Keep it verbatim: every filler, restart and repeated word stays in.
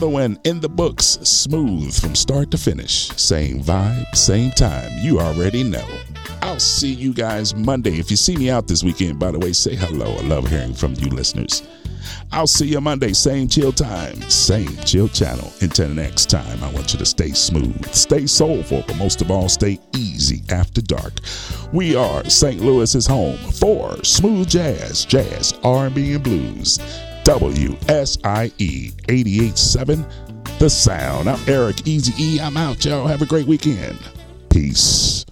The one in the books, smooth from start to finish. Same vibe, same time. You already know. I'll see you guys Monday. If you see me out this weekend, by the way, say hello. I love hearing from you listeners. I'll see you Monday, same chill time, same chill channel. Until next time, I want you to stay smooth, stay soulful, but most of all, stay easy after dark. We are Saint Louis's home for smooth jazz, jazz, R and B, and blues. W S I E eighty-eight point seven, The Sound. I'm Eric Easy E. I'm out, y'all. Have a great weekend. Peace.